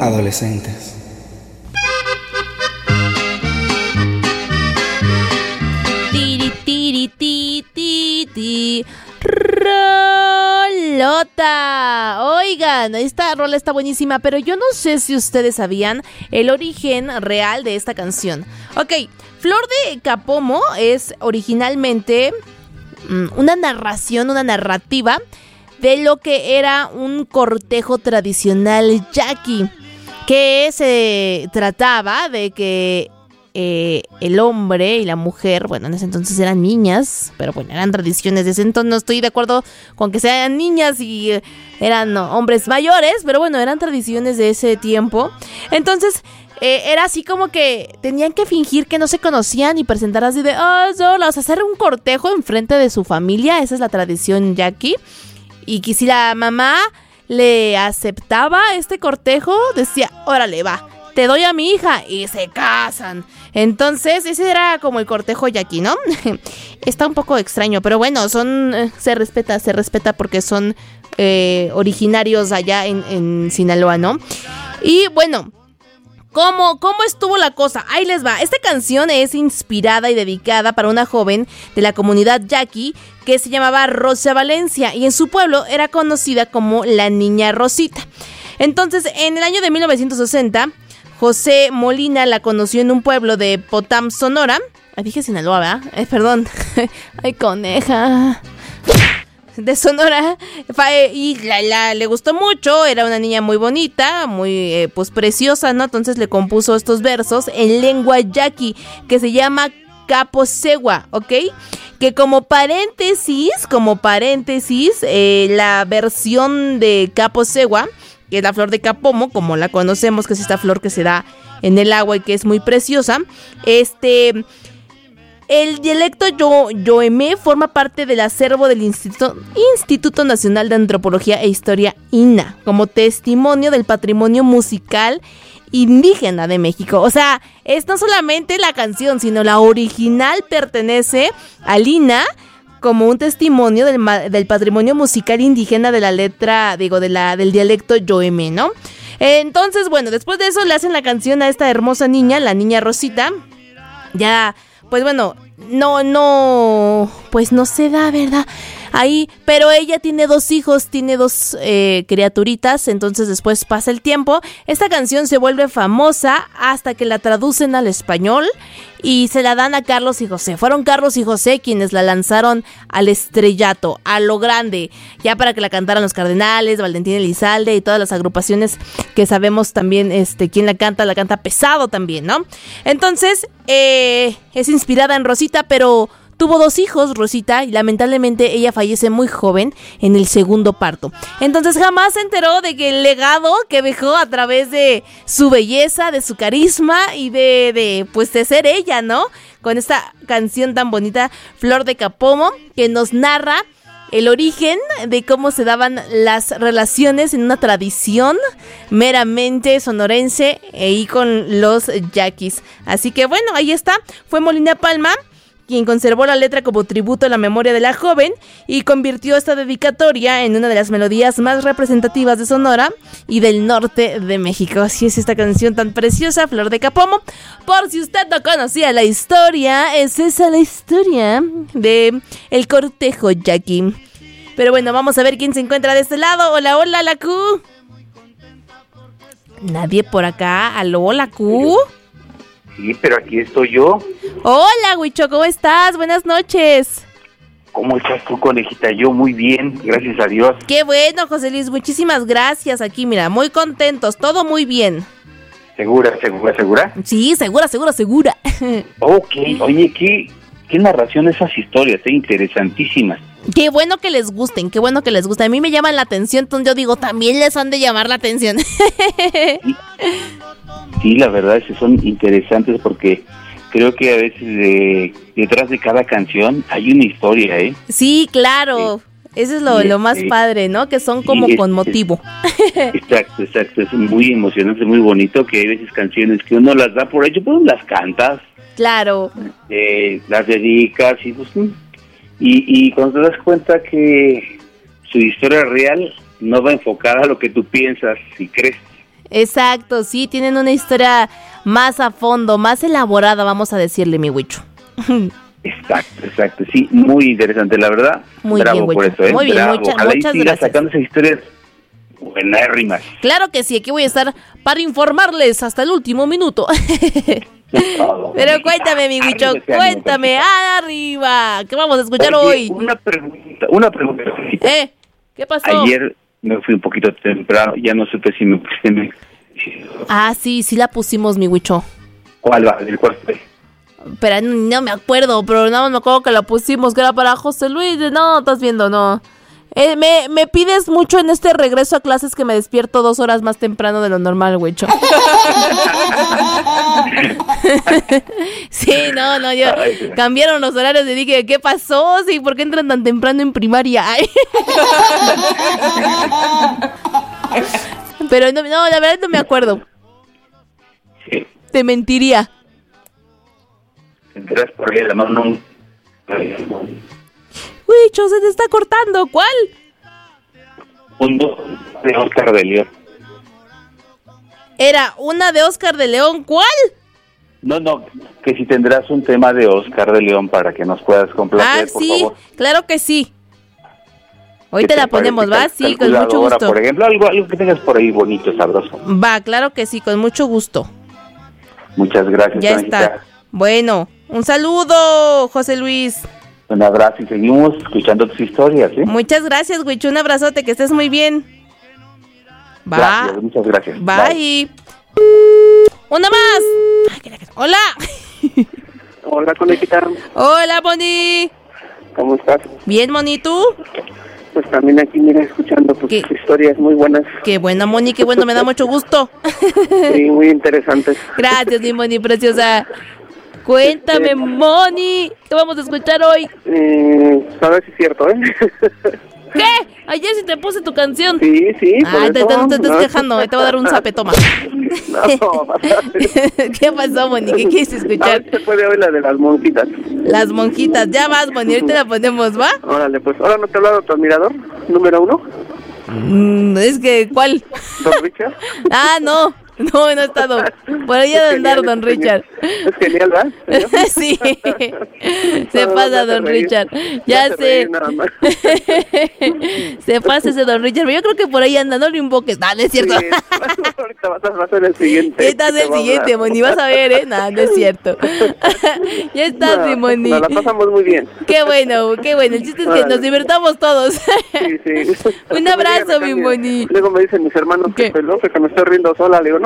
adolescentes. Tiri, tiri, ti, ti, ti. Rolota. Oigan, esta rola está buenísima, pero yo no sé si ustedes sabían el origen real de esta canción. Ok, Flor de Capomo es originalmente una narración, una narrativa de lo que era un cortejo tradicional yaqui, que se trataba de que el hombre y la mujer, bueno, en ese entonces eran niñas, pero bueno, eran tradiciones de ese entonces. No estoy de acuerdo con que sean niñas y eran hombres mayores, pero bueno, eran tradiciones de ese tiempo. Entonces era así como que tenían que fingir que no se conocían y presentar así de sola, o sea, hacer un cortejo enfrente de su familia. Esa es la tradición yaqui. Y que si la mamá le aceptaba este cortejo, decía, órale, va, te doy a mi hija, y se casan. Entonces, ese era como el cortejo yaqui, ¿no? Está un poco extraño, pero bueno, se respeta porque son originarios allá en Sinaloa, ¿no? Y bueno, ¿cómo estuvo la cosa? Ahí les va. Esta canción es inspirada y dedicada para una joven de la comunidad yaqui que se llamaba Rosa Valencia, y en su pueblo era conocida como la Niña Rosita. Entonces, en el año de 1960... José Molina la conoció en un pueblo de Potam, Sonora. Dije Sinaloa, ¿verdad? Perdón. Ay, coneja. De Sonora. Y le gustó mucho. Era una niña muy bonita, muy pues preciosa, ¿no? Entonces le compuso estos versos en lengua yaqui que se llama Caposegua, ¿ok? Que como paréntesis, la versión de Caposegua, que es la flor de Capomo, como la conocemos, que es esta flor que se da en el agua y que es muy preciosa. El dialecto yoemé forma parte del acervo del Instituto Nacional de Antropología e Historia, INAH, como testimonio del patrimonio musical indígena de México. O sea, es no solamente la canción, sino la original pertenece al INAH como un testimonio del patrimonio musical indígena de la letra, del dialecto yoemé, ¿no? Entonces, bueno, después de eso le hacen la canción a esta hermosa niña, la Niña Rosita. Ya, pues bueno, pues no se da, ¿verdad? Ahí, pero ella tiene 2 hijos, tiene 2 criaturitas. Entonces después pasa el tiempo, esta canción se vuelve famosa hasta que la traducen al español y se la dan a Carlos y José. Fueron Carlos y José quienes la lanzaron al estrellato, a lo grande, ya para que la cantaran los Cardenales, Valentín Elizalde y todas las agrupaciones que sabemos también quién la canta pesado también, ¿no? Entonces es inspirada en Rosita, pero tuvo 2 hijos, Rosita, y lamentablemente ella fallece muy joven en el segundo parto. Entonces jamás se enteró de que el legado que dejó a través de su belleza, de su carisma y de ser ella, ¿no? Con esta canción tan bonita, Flor de Capomo, que nos narra el origen de cómo se daban las relaciones en una tradición meramente sonorense y con los yaquis. Así que bueno, ahí está, fue Molina Palma quien conservó la letra como tributo a la memoria de la joven y convirtió esta dedicatoria en una de las melodías más representativas de Sonora y del norte de México. Así es esta canción tan preciosa, Flor de Capomo. Por si usted no conocía la historia, es esa la historia de el cortejo yaqui. Pero bueno, vamos a ver quién se encuentra de este lado. Hola, hola, la Q. Nadie por acá. Aló, la Q. Sí, pero aquí estoy yo. Hola, Huicho, ¿cómo estás? Buenas noches. ¿Cómo estás tú, conejita? Yo muy bien, gracias a Dios. Qué bueno, José Luis, muchísimas gracias. Aquí, mira, muy contentos, todo muy bien. ¿Segura? Sí, segura. Ok, oye, qué narración de esas historias, interesantísimas. Qué bueno que les gusten, A mí me llaman la atención, entonces yo digo, también les han de llamar la atención. Sí, la verdad es que son interesantes porque creo que a veces detrás de cada canción hay una historia, ¿eh? Sí, claro. Eso es lo más padre, ¿no? Que son como con motivo. Exacto. Es muy emocionante, muy bonito que hay veces canciones que uno las da por hecho, pues las cantas. Claro. Las dedicas y cuando te das cuenta que su historia real no va enfocada a lo que tú piensas y crees. Exacto, sí, tienen una historia más a fondo, más elaborada, vamos a decirle, mi Huicho. Exacto, sí, muy interesante, la verdad. Muy bravo bien, por Huicho. eso, Muy bien, bravo. muchas Ojalá y sigas gracias. sacando esas historias buenérrimas. Claro que sí, aquí voy a estar para informarles hasta el último minuto. Pero cuéntame, mi Huicho, cuéntame, arriba, ¿qué vamos a escuchar hoy? Una pregunta. ¿Qué pasó? Ayer me fui un poquito temprano, ya no supe si me pusiste. Sí la pusimos, mi Huicho. ¿Cuál va? ¿Del cuarto? Pero no me acuerdo, pero nada más me acuerdo que la pusimos, que era para José Luis. No, estás viendo, no. Me pides mucho en este regreso a clases que me despierto 2 horas más temprano de lo normal, Huicho. Sí, no, yo cambiaron los horarios y dije, ¿qué pasó? Sí, ¿por qué entran tan temprano en primaria? Ay. Pero no, la verdad no me acuerdo. Sí. Te mentiría. Tendrás por ahí la mano. Huicho, se te está cortando. ¿Cuál? Un de Oscar de León. Era una de Oscar de León. ¿Cuál? No, que si tendrás un tema de Oscar de León para que nos puedas complacer, por sí, favor. claro que sí. Hoy te la ponemos, ¿va? Sí, con mucho gusto. Por ejemplo, algo que tengas por ahí bonito, sabroso. Va, claro que sí, con mucho gusto. Muchas gracias. Ya está. Bueno, un saludo, José Luis. Un abrazo y seguimos escuchando tus historias, ¿sí? Muchas gracias, Huicho, un abrazote, que estés muy bien. Va. Gracias, muchas gracias. Bye. ¡Una más! ¡Hola! Hola, conejita. Hola, Moni. ¿Cómo estás? Bien, Moni, ¿tú? Pues también aquí, mira, escuchando tus historias muy buenas. Qué bueno, Moni, qué bueno, me da mucho gusto. Sí, muy interesantes. Gracias, mi Moni preciosa. Cuéntame, Moni, ¿qué vamos a escuchar hoy? A ver si es cierto, ¿eh? ¿Qué? Ayer sí te puse tu canción. Sí. Ay, te estás quejando, te voy a dar un zape, toma. No, ¿Qué pasó, Moni? ¿Qué quieres escuchar? A ver, se puede oír la de las monjitas. Las monjitas, ya vas, Moni, ahorita la ponemos, ¿va? Órale, pues, ¿ahora no te ha hablado tu admirador? ¿Número 1? Es que, ¿cuál? ¿Don Richard? No he estado. Por ahí de andar, don Richard. Es genial, ¿verdad? Sí. Se pasa, don Richard. Ya sé. Se pasa ese don Richard. Pero yo creo que por ahí anda, no lo invoques. No es cierto. Sí, ahorita vas a ser el siguiente. Estás el siguiente, Moni. Vas a ver, ¿eh? No es cierto. Ya estás, mi Moni. Nos la pasamos muy bien. Qué bueno. El chiste es que nos divertamos todos. Sí. Un abrazo, mi Moni. Luego me dicen mis hermanos que me estoy riendo sola. Le digo,